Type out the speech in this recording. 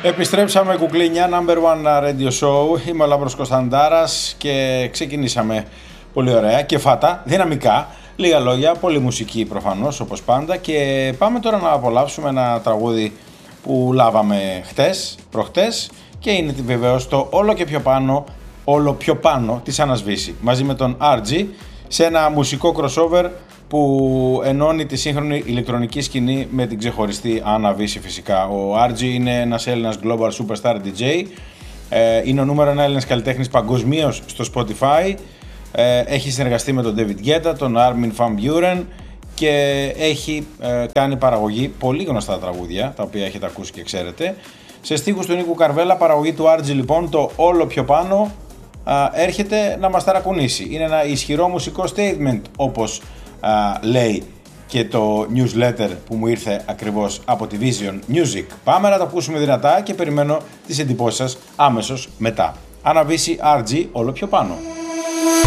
Επιστρέψαμε κουκλίνια, number one radio show. Είμαι ο Λάμπρος Κωνσταντάρας και ξεκινήσαμε πολύ ωραία και φάτα, δυναμικά. Λίγα λόγια, πολύ μουσική προφανώς όπως πάντα. Και πάμε τώρα να απολαύσουμε ένα τραγούδι που λάβαμε προχτές και είναι βεβαίως το όλο πιο πάνω της Ανασβήση. Μαζί με τον RG σε ένα μουσικό crossover που ενώνει τη σύγχρονη ηλεκτρονική σκηνή με την ξεχωριστή Ανασβήση φυσικά. Ο RG είναι ένας Έλληνας global superstar DJ, είναι ο νούμερο 1 Έλληνας καλλιτέχνης παγκοσμίως στο Spotify, έχει συνεργαστεί με τον David Guetta, τον Armin van Buuren και έχει κάνει παραγωγή πολύ γνωστά τραγούδια, τα οποία έχετε ακούσει και ξέρετε. Σε στίχους του Νίκου Καρβέλα, παραγωγή του RG λοιπόν, το όλο πιο πάνω έρχεται να μας ταρακουνήσει. Είναι ένα ισχυρό μουσικό statement, όπως λέει και το newsletter που μου ήρθε ακριβώς από τη Vision Music. Πάμε να το ακούσουμε δυνατά και περιμένω τις εντυπώσεις σας άμεσως μετά. Ανασβήση RG, όλο πιο πάνω.